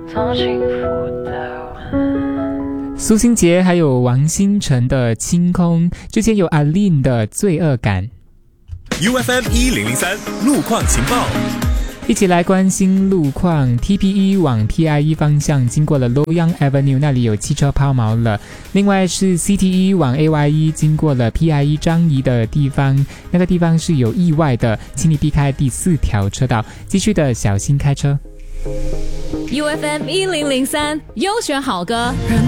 从幸福的苏新杰还有王星辰的清空，之前有阿令的罪恶感。 UFM 1003路况情报， 一起来关心路况。 TP1 往 PIE 方向经过了 Loyang Avenue， 那里有汽车抛锚了。另外是 CT1 往 AYE 经过了 PIE 张仪的地方，那个地方是有意外的，请你避开第4条车道，继续的小心开车。 UFM 1003优选好歌。